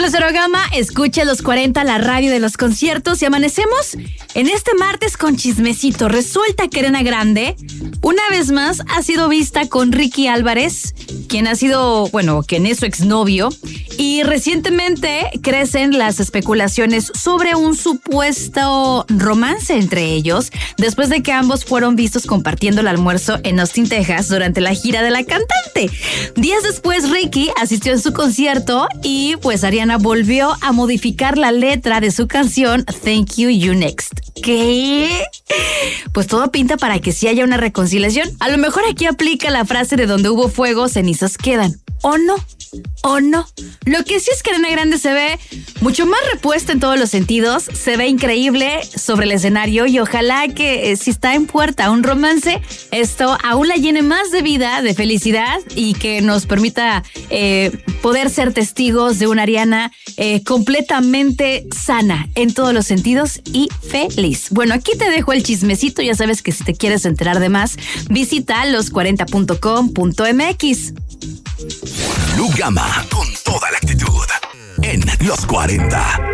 soy Cero Gama, escucha los 40, la radio de los conciertos y amanecemos en este martes con chismecito. Resulta que Ariana Grande, una vez más, ha sido vista con Ricky Álvarez, quien es su exnovio, y recientemente crecen las especulaciones sobre un supuesto romance entre ellos, después de que ambos fueron vistos compartiendo el almuerzo en Austin, Texas, durante la gira de la cantante. Días después, Ricky asistió a su concierto y pues Ariana volvió a modificar la letra de su canción Thank You, You Next. ¿Qué? Pues todo pinta para que sí haya una reconciliación. A lo mejor aquí aplica la frase de donde hubo fuego, cenizas quedan. ¿O no? ¿O no? Lo que sí es que Ariana Grande se ve mucho más repuesta en todos los sentidos, se ve increíble sobre el escenario y ojalá que si está en puerta un romance, esto aún la llene más de vida, de felicidad y que nos permita poder ser testigos de una Ariana completamente sana en todos los sentidos y feliz. Bueno, aquí te dejo el chismecito, ya sabes que si te quieres enterar de más, visita los40.com.mx. Lu Gama, con toda la actitud, en Los 40.